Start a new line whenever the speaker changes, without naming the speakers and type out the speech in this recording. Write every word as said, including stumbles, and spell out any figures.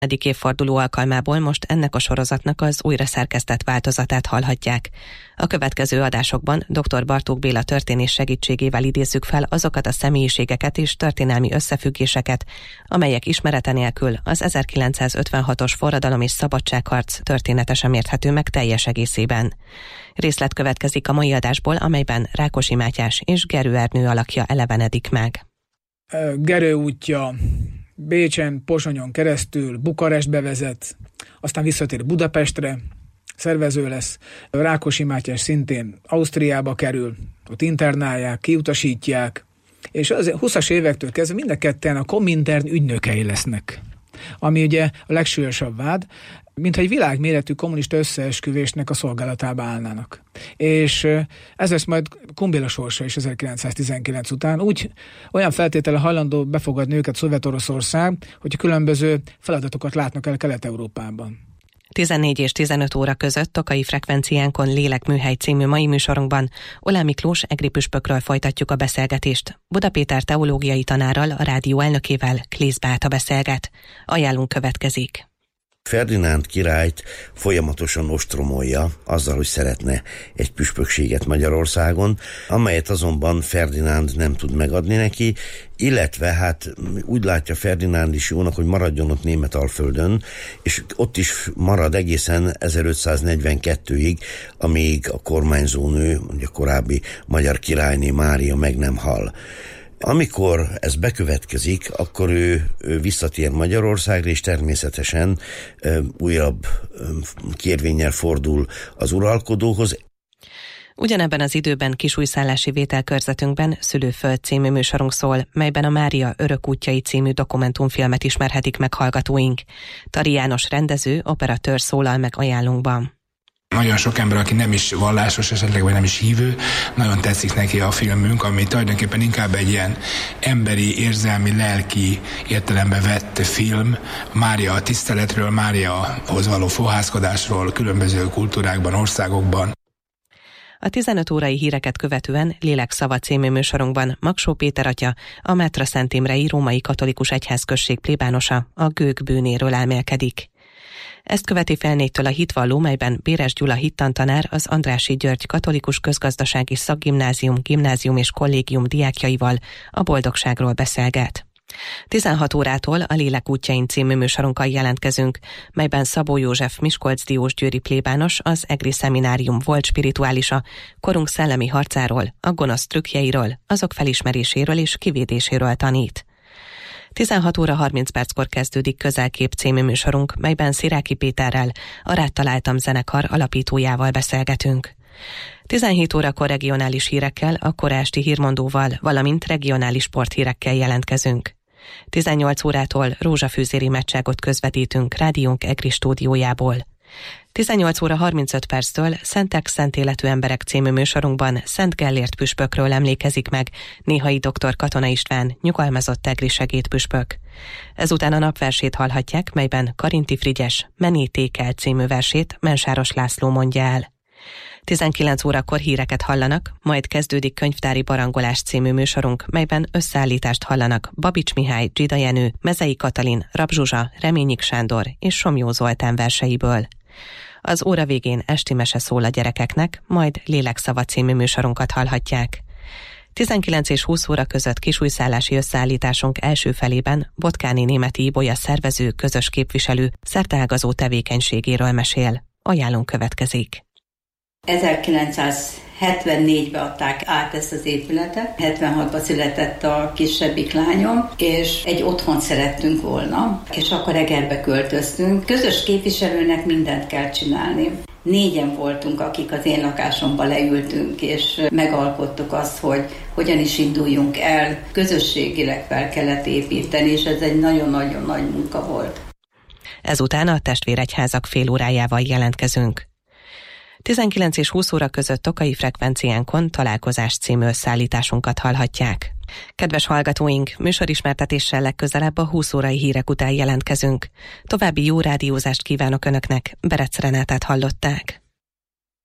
Eddig évforduló alkalmából most ennek a sorozatnak az újra szerkesztett változatát hallhatják. A következő adásokban dr. Bartók Béla történész segítségével idézzük fel azokat a személyiségeket és történelmi összefüggéseket, amelyek ismerete nélkül az ezerkilencszázötvenhatos forradalom és szabadságharc története sem érthető meg teljes egészében. Részlet következik a mai adásból, amelyben Rákosi Mátyás és Gerő Ernő alakja elevenedik meg.
Gerő útja Bécsen, Pozsonyon keresztül Bukarestbe vezet, aztán visszatér Budapestre, szervező lesz. Rákosi Mátyás szintén Ausztriába kerül, ott internálják, kiutasítják, és az huszas évektől kezdve mind a ketten a Komintern ügynökei lesznek, ami ugye a legsúlyosabb vád, mintha egy világméretű kommunista összeesküvésnek a szolgálatába állnának. És ez lesz majd Kumbéla sorsa is ezerkilencszáztizenkilenc után. Úgy olyan feltétele hajlandó befogadni őket Szovjet-Oroszország, hogy különböző feladatokat látnak el Kelet-Európában.
tizennégy és tizenöt óra között Tokai frekvenciánkon Lélekműhely című mai műsorunkban Oláh Miklós egri püspökről folytatjuk a beszélgetést. Buda Péter teológiai tanárral, a rádió elnökével, Klész Beáta beszélget. Ajánlunk következik.
Ferdinánd királyt folyamatosan ostromolja azzal, hogy szeretne egy püspökséget Magyarországon, amelyet azonban Ferdinánd nem tud megadni neki, illetve hát úgy látja Ferdinánd is jónak, hogy maradjon ott Németalföldön, és ott is marad egészen ezerötszáznegyvenkettőig, amíg a kormányzónő, a korábbi magyar királyné Mária meg nem hal. Amikor ez bekövetkezik, akkor ő, ő visszatér Magyarországra, és természetesen ö, újabb ö, kérvénnyel fordul az uralkodóhoz.
Ugyanebben az időben kisújszállási vételkörzetünkben Szülőföld című műsorunk szól, melyben a Mária örök útjai című dokumentumfilmet ismerhetik meg hallgatóink. Tari János rendező, operatőr szólal meg ajánlunkban.
Nagyon sok ember, aki nem is vallásos esetleg, vagy nem is hívő, nagyon tetszik neki a filmünk, ami tulajdonképpen inkább egy ilyen emberi, érzelmi, lelki értelembe vett film. Mária a tiszteletről, Máriahoz való fohászkodásról, különböző kultúrákban, országokban.
A tizenöt órai híreket követően Lélekszava című műsorunkban Magsó Péter atya, a Mátra Szentimrei Római Katolikus Egyházközség plébánosa a gőg bűnéről elmélkedik. Ezt követi fél négytől a hitvalló, melyben Béres Gyula hittantanár az Andrássy György Katolikus Közgazdasági Szakgimnázium, Gimnázium és Kollégium diákjaival a boldogságról beszélget. tizenhat órától a Lélek útjain című műsorunkkal jelentkezünk, melyben Szabó József Miskolc Diós győri plébános, az Egri Szeminárium volt spirituálisa, korunk szellemi harcáról, a gonosz trükkjeiről, azok felismeréséről és kivédéséről tanít. tizenhat óra harminc perckor kezdődik Közelkép című műsorunk, melyben Sziráki Péterrel, a Rád találtam zenekar alapítójával beszélgetünk. tizenhét órakor regionális hírekkel, a kora esti hírmondóval, valamint regionális sporthírekkel jelentkezünk. tizennyolc órától rózsafűzéri meccságot közvetítünk rádiónk Egri stúdiójából. tizennyolc óra harmincöt perctől Szentek Szent Életű Emberek című műsorunkban Szent Gellért püspökről emlékezik meg Néhai dr. Katona István, nyugalmazott egri segédpüspök. Ezután a napversét hallhatják, melyben Karinti Frigyes Menétékel című versét Mensáros László mondja el. tizenkilenc órakor híreket hallanak, majd kezdődik Könyvtári Barangolás című műsorunk, melyben összeállítást hallanak Babics Mihály, Dzsida Jenő, Mezei Katalin, Rab Zsuzsa, Reményik Sándor és Somjó Zoltán verseiből. Az óra végén esti mese szól a gyerekeknek, majd Lélekszava című műsorunkat hallhatják. tizenkilenc és húsz óra között kisújszállási összeállításunk első felében Botkáni Németi Ibolya szervező, közös képviselő szerteágazó tevékenységéről mesél. Ajánlunk következik.
ezerkilencszázhetvennégyben adták át ezt az épületet, hetvenhatban született a kisebbik lányom, és egy otthont szerettünk volna, és akkor Egerbe költöztünk. Közös képviselőnek mindent kell csinálni. Négyen voltunk, akik az én lakásomba leültünk, és megalkottuk azt, hogy hogyan is induljunk el. Közösségileg fel kellett építeni, és ez egy nagyon-nagyon nagy munka volt.
Ezután a testvéregyházak fél órájával jelentkezünk. tizenkilenc és húsz óra között Tokai frekvenciánkon Találkozás című összeállításunkat hallhatják. Kedves hallgatóink, műsorismertetéssel legközelebb a húsz órai hírek után jelentkezünk. További jó rádiózást kívánok Önöknek, Berec Renátát hallották.